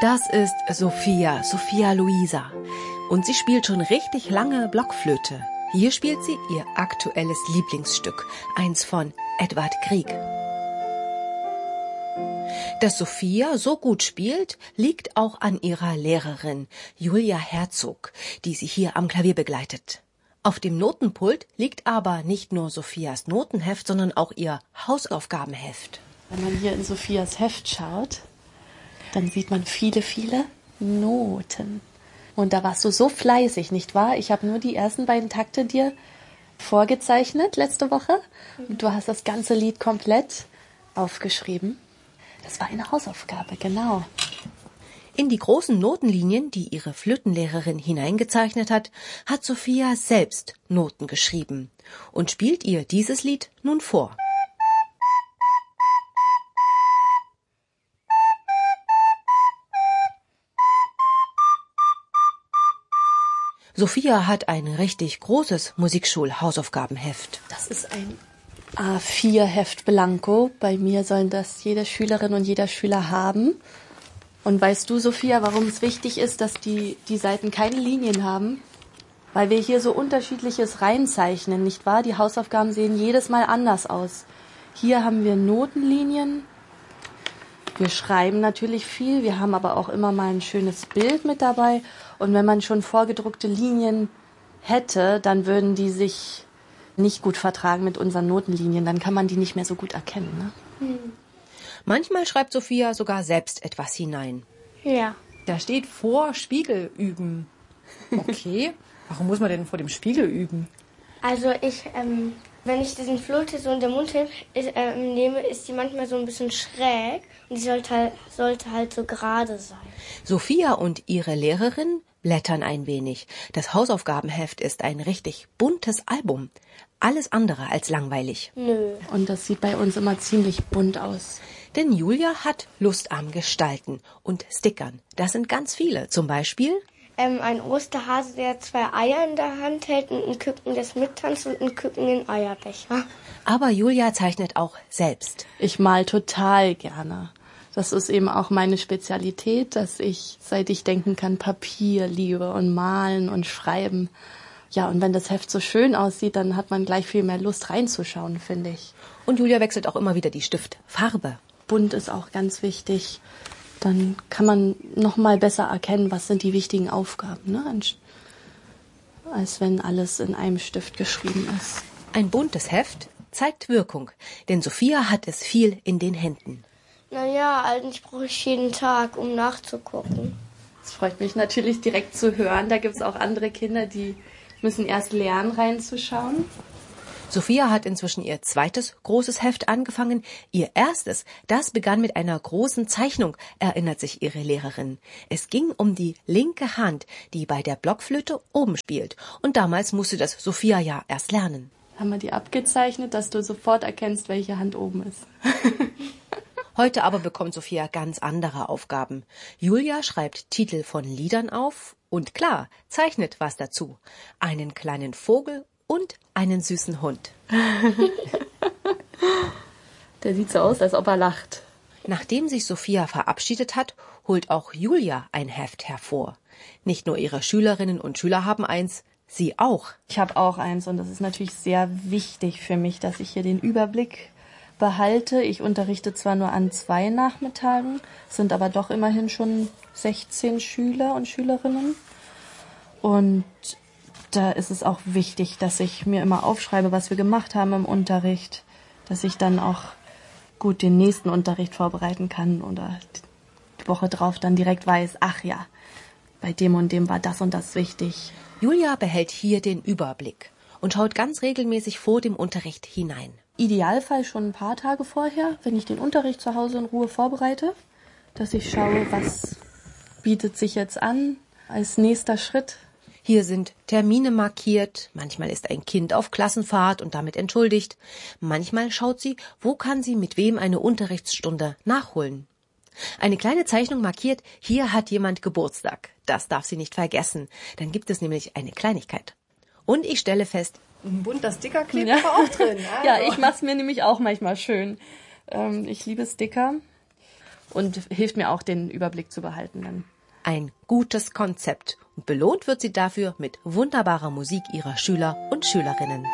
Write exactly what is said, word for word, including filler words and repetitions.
Das ist Sophia, Sophia Luisa. Und sie spielt schon richtig lange Blockflöte. Hier spielt sie ihr aktuelles Lieblingsstück, eins von Edvard Grieg. Dass Sophia so gut spielt, liegt auch an ihrer Lehrerin, Julia Herzog, die sie hier am Klavier begleitet. Auf dem Notenpult liegt aber nicht nur Sophias Notenheft, sondern auch ihr Hausaufgabenheft. Wenn man hier in Sophias Heft schaut, dann sieht man viele, viele Noten. Und da warst du so fleißig, nicht wahr? Ich habe nur die ersten beiden Takte dir vorgezeichnet letzte Woche. Und du hast das ganze Lied komplett aufgeschrieben. Das war eine Hausaufgabe, genau. In die großen Notenlinien, die ihre Flötenlehrerin hineingezeichnet hat, hat Sophia selbst Noten geschrieben und spielt ihr dieses Lied nun vor. Sophia hat ein richtig großes Musikschul-Hausaufgabenheft. Das ist ein A vier Heft Blanco. Bei mir sollen das jede Schülerin und jeder Schüler haben. Und weißt du, Sophia, warum es wichtig ist, dass die, die Seiten keine Linien haben? Weil wir hier so Unterschiedliches reinzeichnen, nicht wahr? Die Hausaufgaben sehen jedes Mal anders aus. Hier haben wir Notenlinien. Wir schreiben natürlich viel, wir haben aber auch immer mal ein schönes Bild mit dabei. Und wenn man schon vorgedruckte Linien hätte, dann würden die sich nicht gut vertragen mit unseren Notenlinien. Dann kann man die nicht mehr so gut erkennen. Ne? Hm. Manchmal schreibt Sophia sogar selbst etwas hinein. Ja. Da steht vor Spiegel üben. Okay. Warum muss man denn vor dem Spiegel üben? Also ich, ähm, wenn ich diesen Flöte so in den Mund äh, nehme, ist die manchmal so ein bisschen schräg und die sollte halt, sollte halt so gerade sein. Sophia und ihre Lehrerin blättern ein wenig. Das Hausaufgabenheft ist ein richtig buntes Album. Alles andere als langweilig. Nö. Und das sieht bei uns immer ziemlich bunt aus. Denn Julia hat Lust am Gestalten und Stickern. Das sind ganz viele. Zum Beispiel ähm, ein Osterhase, der zwei Eier in der Hand hält und ein Küken, das mittanzt und ein Küken den Eierbecher. Aber Julia zeichnet auch selbst. Ich mal total gerne. Das ist eben auch meine Spezialität, dass ich, seit ich denken kann, Papier liebe und malen und schreiben. Ja, und wenn das Heft so schön aussieht, dann hat man gleich viel mehr Lust reinzuschauen, finde ich. Und Julia wechselt auch immer wieder die Stiftfarbe. Bunt ist auch ganz wichtig. Dann kann man noch mal besser erkennen, was sind die wichtigen Aufgaben, ne? Als wenn alles in einem Stift geschrieben ist. Ein buntes Heft zeigt Wirkung, denn Sophia hat es viel in den Händen. Naja, eigentlich brauche ich jeden Tag, um nachzugucken. Das freut mich natürlich direkt zu hören. Da gibt es auch andere Kinder, die müssen erst lernen, reinzuschauen. Sophia hat inzwischen ihr zweites großes Heft angefangen. Ihr erstes, das begann mit einer großen Zeichnung, erinnert sich ihre Lehrerin. Es ging um die linke Hand, die bei der Blockflöte oben spielt. Und damals musste das Sophia ja erst lernen. Haben wir die abgezeichnet, dass du sofort erkennst, welche Hand oben ist. Heute aber bekommt Sophia ganz andere Aufgaben. Julia schreibt Titel von Liedern auf und klar, zeichnet was dazu. Einen kleinen Vogel und einen süßen Hund. Der sieht so aus, als ob er lacht. Nachdem sich Sophia verabschiedet hat, holt auch Julia ein Heft hervor. Nicht nur ihre Schülerinnen und Schüler haben eins, sie auch. Ich habe auch eins und das ist natürlich sehr wichtig für mich, dass ich hier den Überblick behalte. Ich unterrichte zwar nur an zwei Nachmittagen, sind aber doch immerhin schon sechzehn Schüler und Schülerinnen. Und da ist es auch wichtig, dass ich mir immer aufschreibe, was wir gemacht haben im Unterricht, dass ich dann auch gut den nächsten Unterricht vorbereiten kann oder die Woche drauf dann direkt weiß, ach ja, bei dem und dem war das und das wichtig. Julia behält hier den Überblick und schaut ganz regelmäßig vor dem Unterricht hinein. Idealfall schon ein paar Tage vorher, wenn ich den Unterricht zu Hause in Ruhe vorbereite, dass ich schaue, was bietet sich jetzt an als nächster Schritt. Hier sind Termine markiert, manchmal ist ein Kind auf Klassenfahrt und damit entschuldigt. Manchmal schaut sie, wo kann sie mit wem eine Unterrichtsstunde nachholen. Eine kleine Zeichnung markiert, hier hat jemand Geburtstag. Das darf sie nicht vergessen. Dann gibt es nämlich eine Kleinigkeit. Und ich stelle fest, ein bunter Sticker klebt ja auch drin. Also. Ja, ich mach's mir nämlich auch manchmal schön. Ähm, ich liebe Sticker. und hilft mir auch, den Überblick zu behalten dann. Ein gutes Konzept. Und belohnt wird sie dafür mit wunderbarer Musik ihrer Schüler und Schülerinnen.